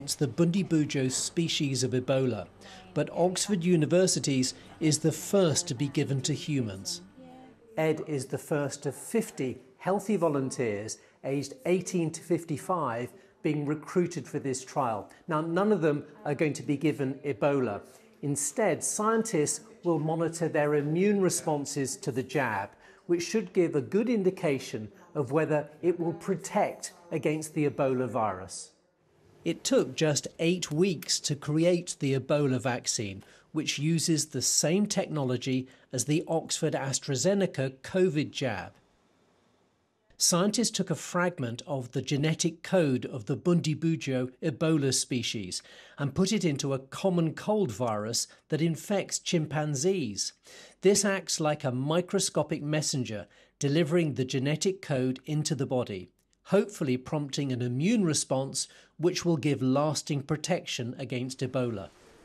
It's the Bundibugyo species of Ebola, but Oxford University's is the first to be given to humans. Ed is the first of 50 healthy volunteers aged 18 to 55 being recruited for this trial. Now, none of them are going to be given Ebola. Instead, scientists will monitor their immune responses to the jab, which should give a good indication of whether it will protect against the Ebola virus. It took just 8 weeks to create the Ebola vaccine, which uses the same technology as the Oxford AstraZeneca COVID jab. Scientists took a fragment of the genetic code of the Bundibugyo Ebola species and put it into a common cold virus that infects chimpanzees. This acts like a microscopic messenger, delivering the genetic code into the body, hopefully prompting an immune response which will give lasting protection against Ebola.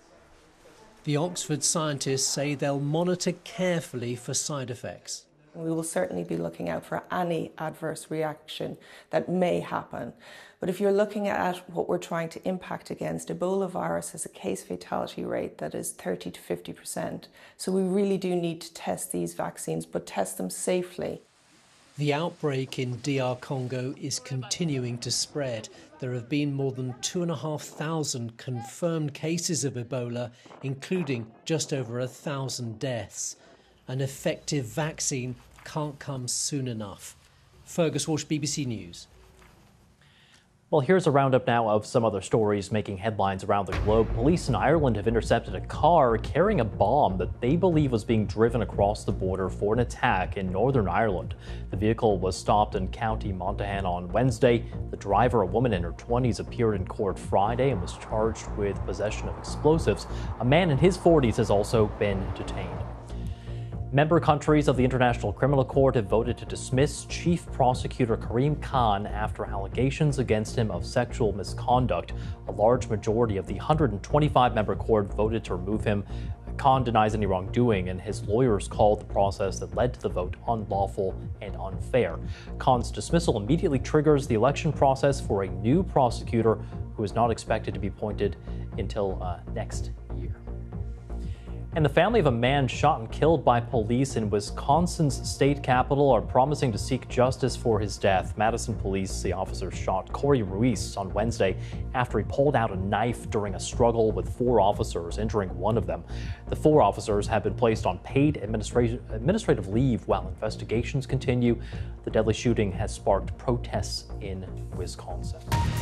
The Oxford scientists say they'll monitor carefully for side effects. We will certainly be looking out for any adverse reaction that may happen. But if you're looking at what we're trying to impact against, Ebola virus has a case fatality rate that is 30 to 50%. So we really do need to test these vaccines, but test them safely. The outbreak in DR Congo is continuing to spread. There have been more than 2,500 confirmed cases of Ebola, including just over 1,000 deaths. An effective vaccine can't come soon enough. Fergus Walsh, BBC News. Well, here's a roundup now of some other stories making headlines around the globe. Police in Ireland have intercepted a car carrying a bomb that they believe was being driven across the border for an attack in Northern Ireland. The vehicle was stopped in County Monaghan on Wednesday. The driver, a woman in her 20s, appeared in court Friday and was charged with possession of explosives. A man in his 40s has also been detained. Member countries of the International Criminal Court have voted to dismiss Chief Prosecutor Karim Khan after allegations against him of sexual misconduct. A large majority of the 125-member court voted to remove him. Khan denies any wrongdoing, and his lawyers called the process that led to the vote unlawful and unfair. Khan's dismissal immediately triggers the election process for a new prosecutor who is not expected to be appointed until next year. And the family of a man shot and killed by police in Wisconsin's state capital are promising to seek justice for his death. Madison police, the officer shot Corey Ruiz on Wednesday after he pulled out a knife during a struggle with 4 officers, injuring one of them. The 4 officers have been placed on paid administrative leave while investigations continue. The deadly shooting has sparked protests in Wisconsin.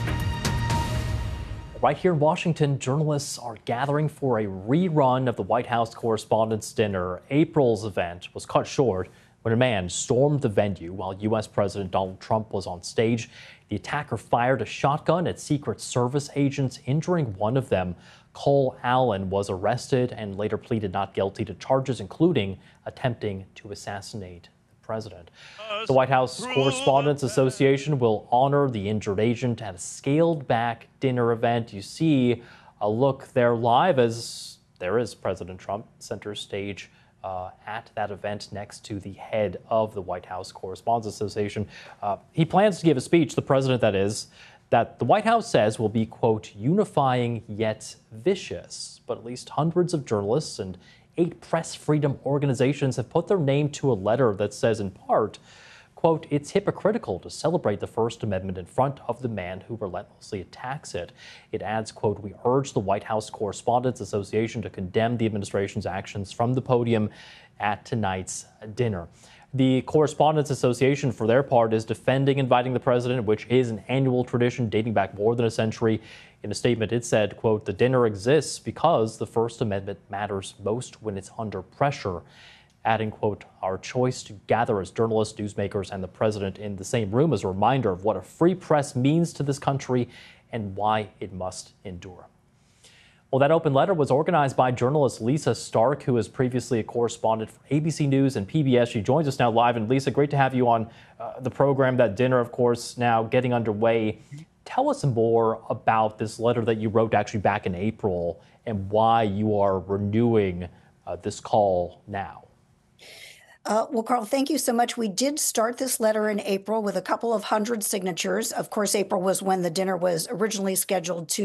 Right here in Washington, journalists are gathering for a rerun of the White House Correspondents' Dinner. April's event was cut short when a man stormed the venue while U.S. President Donald Trump was on stage. The attacker fired a shotgun at Secret Service agents, injuring one of them. Cole Allen was arrested and later pleaded not guilty to charges including attempting to assassinate president. The White House Correspondents Association will honor the injured agent at a scaled-back dinner event. You see a look there live as there is President Trump center stage at that event next to the head of the White House Correspondents Association. He plans to give a speech, the president that is, that the White House says will be, quote, unifying yet vicious. But at least hundreds of journalists and 8 press freedom organizations have put their name to a letter that says, in part, quote, it's hypocritical to celebrate the First Amendment in front of the man who relentlessly attacks it. It adds, quote, we urge the White House Correspondents Association to condemn the administration's actions from the podium at tonight's dinner. The Correspondents Association, for their part, is defending inviting the president, which is an annual tradition dating back more than a century. In a statement, it said, quote, the dinner exists because the First Amendment matters most when it's under pressure. Adding, quote, our choice to gather as journalists, newsmakers, and the president in the same room is a reminder of what a free press means to this country and why it must endure. Well, that open letter was organized by journalist Lisa Stark, who is previously a correspondent for ABC News and PBS. She joins us now live. And Lisa, great to have you on the program. That dinner, of course, now getting underway. Tell us more about this letter that you wrote actually back in April and why you are renewing this call now. Well, Carl, thank you so much. We did start this letter in April with a couple of hundred signatures. Of course, April was when the dinner was originally scheduled to